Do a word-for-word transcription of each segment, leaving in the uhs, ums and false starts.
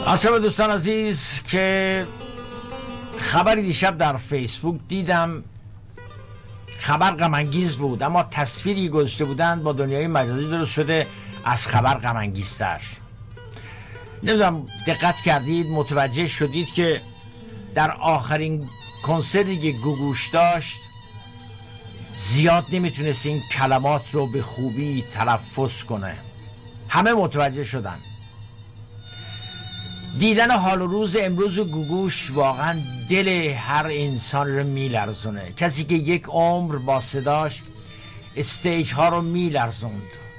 آشنا دوستان عزیز که خبری دیشب در فیسبوک دیدم، خبر غم انگیز بود، اما تصویری گذاشته بودند با دنیای مجازی درست شده از خبر غم انگیزتر. نمیدونم دقت کردید، متوجه شدید که در آخرین کنسرتی که گوگوش داشت زیاد نمیتونست این کلمات رو به خوبی تلفظ کنه. همه متوجه شدن. دیدن حال و روز امروز گوگوش واقعا دل هر انسان رو میلرزونه. کسی که یک عمر با صداش استیج ها رو میلرزوند،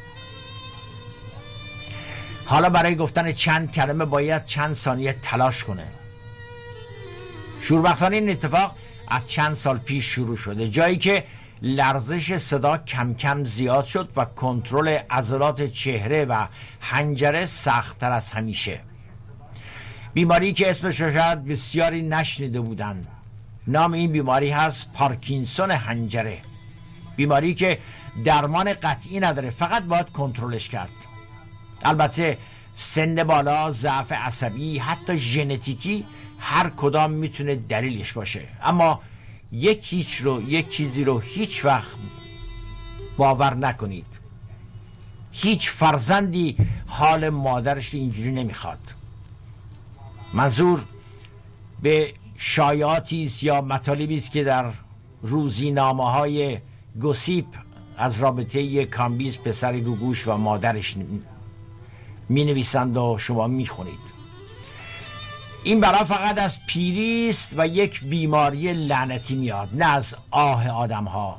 حالا برای گفتن چند کلمه باید چند ثانیه تلاش کنه. شوربختانه این اتفاق از چند سال پیش شروع شده، جایی که لرزش صدا کم کم زیاد شد و کنترل عضلات چهره و حنجره سخت‌تر از همیشه. بیماری که اسمش رو شاید بسیاری نشنیده بودن، نام این بیماری هست پارکینسون حنجره. بیماری که درمان قطعی نداره، فقط باید کنترلش کرد. البته سن بالا، ضعف عصبی، حتی ژنتیکی، هر کدام میتونه دلیلش باشه، اما یک هیچ رو یک چیزی رو هیچ وقت باور نکنید، هیچ فرزندی حال مادرش رو اینجوری نمیخواد. منظور به شایعاتی است یا مطالبی است که در روزنامه های گوسیپ از رابطه کامبیز پسر گوگوش و مادرش می نویسند و شما می خونید. این برای فقط از پیری است و یک بیماری لعنتی میاد، نه از آه آدم ها.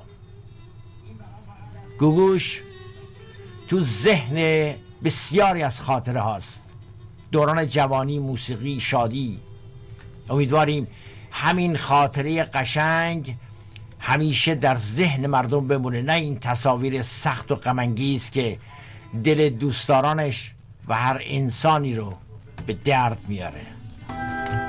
گوگوش تو ذهن بسیاری از خاطره هاست، دوران جوانی، موسیقی، شادی. امیدواریم همین خاطره قشنگ همیشه در ذهن مردم بمونه، نه این تصاویر سخت و غم انگیز که دل دوستدارانش و هر انسانی رو به درد میاره.